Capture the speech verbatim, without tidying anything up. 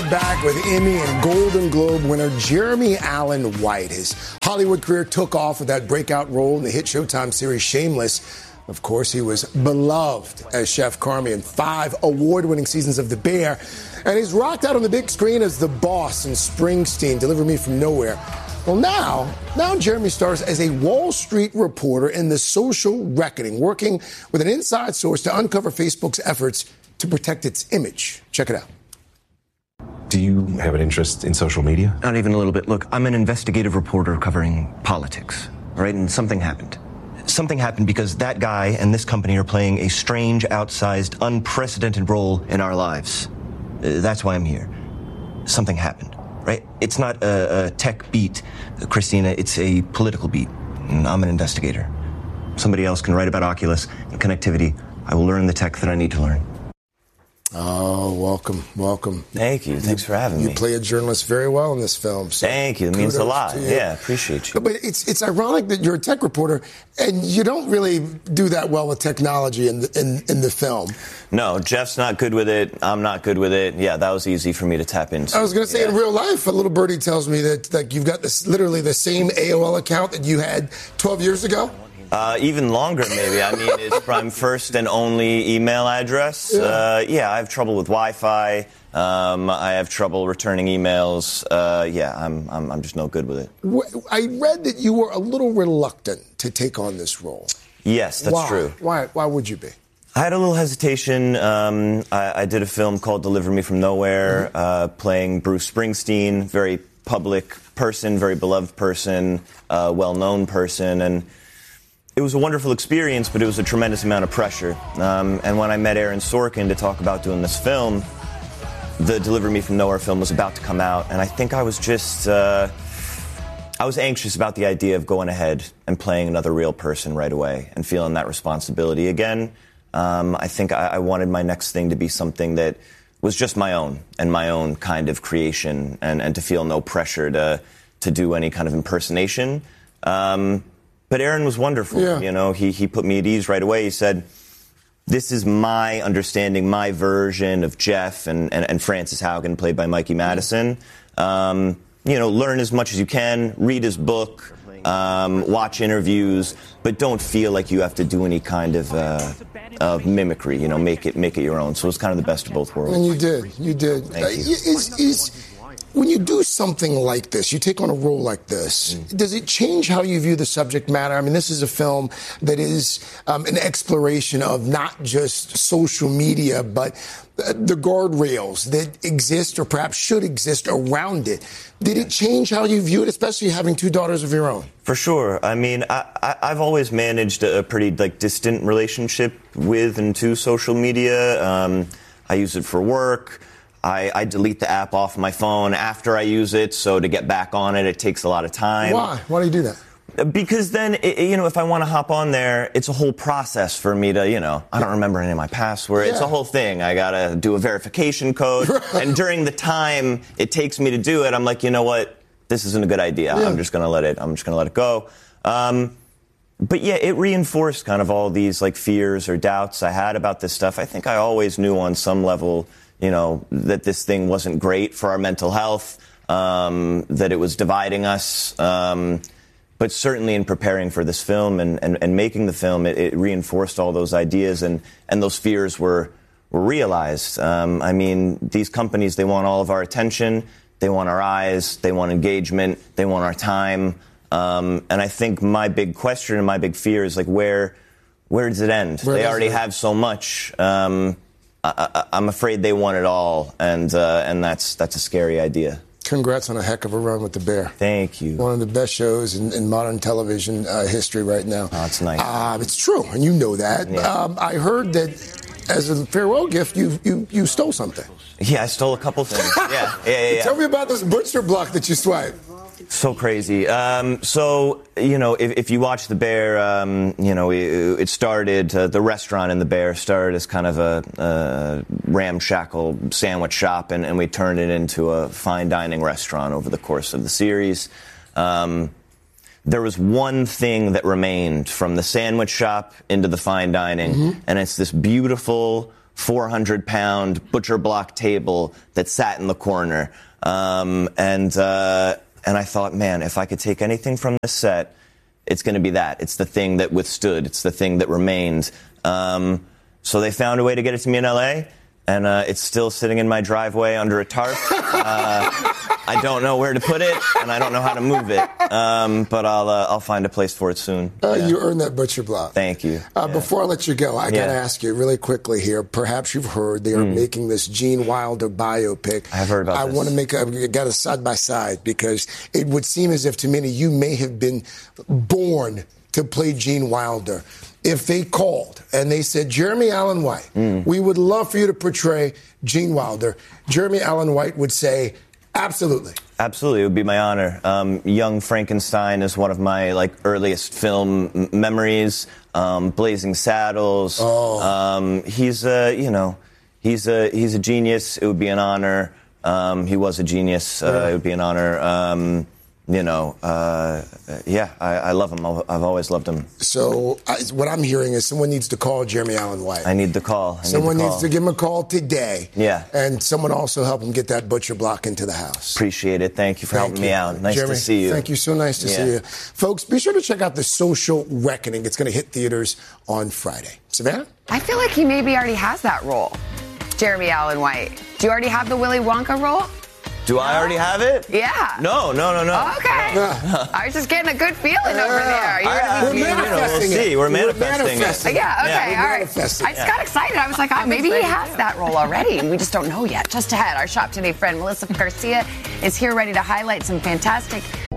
we're back with Emmy and Golden Globe winner Jeremy Allen White. His Hollywood career took off with that breakout role in the hit Showtime series Shameless. Of course, he was beloved as Chef Carmy in five award-winning seasons of The Bear. And he's rocked out on the big screen as the boss in Springsteen, Deliver Me From Nowhere. Well, now, now Jeremy stars as a Wall Street reporter in The Social Reckoning, working with an inside source to uncover Facebook's efforts to protect its image. Check it out. Do you have an interest in social media? Not even a little bit. Look, I'm an investigative reporter covering politics, all right? And something happened. Something happened because that guy and this company are playing a strange, outsized, unprecedented role in our lives. Uh, that's why I'm here. Something happened, right? It's not a, a tech beat, Christina. It's a political beat. And I'm an investigator. Somebody else can write about Oculus and connectivity. I will learn the tech that I need to learn. Oh, welcome, welcome. Thank you. Thanks for having you me. You play a journalist very well in this film. So Thank you. It means a lot. Yeah, appreciate you. But it's it's ironic that you're a tech reporter and you don't really do that well with technology in the, in, in the film. No, Jeff's not good with it. I'm not good with it. Yeah, that was easy for me to tap into. I was going to say, yeah. In real life, a little birdie tells me that like you've got this literally the same A O L account that you had twelve years ago. Uh, even longer, maybe. I mean, it's my first and only email address. Yeah, uh, yeah I have trouble with Wi-Fi. Um, I have trouble returning emails. Uh, yeah, I'm, I'm I'm just no good with it. I read that you were a little reluctant to take on this role. Yes, that's Why? true. Why? Why would you be? I had a little hesitation. Um, I, I did a film called Deliver Me From Nowhere, mm-hmm. uh, playing Bruce Springsteen, very public person, very beloved person, uh, well-known person, and it was a wonderful experience, but it was a tremendous amount of pressure. Um, and when I met Aaron Sorkin to talk about doing this film, the Deliver Me From Nowhere film was about to come out, and I think I was just, uh, I was anxious about the idea of going ahead and playing another real person right away and feeling that responsibility again. Um, I think I, I wanted my next thing to be something that was just my own and my own kind of creation, and, and to feel no pressure to to do any kind of impersonation. Um, But Aaron was wonderful. Yeah. You know, he he put me at ease right away. He said, this is my understanding, my version of Jeff and, and, and Francis Haugen, played by Mikey Madison. Um, you know, learn as much as you can, read his book, um, watch interviews, but don't feel like you have to do any kind of uh, of mimicry. You know, make it make it your own. So it was kind of the best of both worlds. And you did. You did. Thank you. Uh, is, is, When you do something like this, you take on a role like this, mm. does it change how you view the subject matter? I mean, this is a film that is um, an exploration of not just social media, but the guardrails that exist or perhaps should exist around it. Did it change how you view it, especially having two daughters of your own? For sure. I mean, I, I, I've always managed a pretty like distant relationship with and to social media. Um, I use it for work. I, I delete the app off my phone after I use it, so to get back on it, it takes a lot of time. Why? Why do you do that? Because then, it, you know, if I want to hop on there, it's a whole process for me to, you know, I don't remember any of my passwords. Yeah. It's a whole thing. I got to do a verification code. And during the time it takes me to do it, I'm like, you know what? This isn't a good idea. Yeah. I'm just going to let it, I'm just going to let it go. Um, but yeah, it reinforced kind of all these like fears or doubts I had about this stuff. I think I always knew on some level, you know, that this thing wasn't great for our mental health, um, that it was dividing us. Um, but certainly in preparing for this film and, and, and making the film, it, it reinforced all those ideas, and, and those fears were, were realized. Um, I mean, these companies, they want all of our attention. They want our eyes. They want engagement. They want our time. Um, and I think my big question and my big fear is, like, where, where does it end? Where they already it? have so much. Um, I, I'm afraid they want it all, and uh, and that's that's a scary idea. Congrats on a heck of a run with The Bear. Thank you. One of the best shows in, in modern television uh, history right now. Oh, it's nice. Uh, it's true, and you know that. Yeah. Um, I heard that as a farewell gift, you you you stole something. Yeah, I stole a couple things. Yeah, yeah, yeah. yeah. Tell me about this butcher block that you swiped. So crazy. Um, so, you know, if, if you watch The Bear, um, you know, it, it started, uh, the restaurant in The Bear started as kind of a, a ramshackle sandwich shop, and, and we turned it into a fine dining restaurant over the course of the series. Um, there was one thing that remained from the sandwich shop into the fine dining, mm-hmm. and it's this beautiful four hundred pound butcher block table that sat in the corner. Um, and, uh, and I thought, man, if I could take anything from this set, it's going to be that. It's the thing that withstood. It's the thing that remained. Um, so they found a way to get it to me in L A, and uh, it's still sitting in my driveway under a tarp. Uh, I don't know where to put it, and I don't know how to move it. Um, but I'll uh, I'll find a place for it soon. Uh, yeah. You earned that butcher block. Thank you. Uh, yeah. Before I let you go, I got to Yeah. ask you really quickly here. Perhaps you've heard they are Mm. making this Gene Wilder biopic. I have heard about I this. want to make a, got a side by side because it would seem as if to many you may have been born to play Gene Wilder. If they called and they said, Jeremy Allen White, mm. we would love for you to portray Gene Wilder, Jeremy Allen White would say, absolutely. Absolutely, it would be my honor. Um, Young Frankenstein is one of my like earliest film m- memories. Um, Blazing Saddles. Oh. Um, he's a you know, he's a he's a genius. It would be an honor. Um, he was a genius. Uh, yeah. It would be an honor. Um, you know, uh, yeah, I, I love him. I've, I've always loved him. So I, what I'm hearing is someone needs to call Jeremy Allen White. I need the call. I someone need the needs call. to give him a call today. Yeah. And someone also help him get that butcher block into the house. Appreciate it. Thank you for Thank helping you. me out. Nice Jeremy, to see you. Thank you. So nice to Yeah. see you. Folks, be sure to check out The Social Reckoning. It's going to hit theaters on Friday. Savannah? I feel like he maybe already has that role, Jeremy Allen White. Do you already have the Willy Wonka role? Do I already have it? Yeah. No, no, no, no. Okay. Yeah. I was just getting a good feeling over there. You're I- gonna be We're you know, we'll manifesting see. it. We're manifesting it. manifesting Yeah, okay, Yeah. all right. Manifesting. I just got excited. I was like, oh, maybe he has that role already, and we just don't know yet. Just ahead, our Shop Today friend, Melissa Garcia, is here ready to highlight some fantastic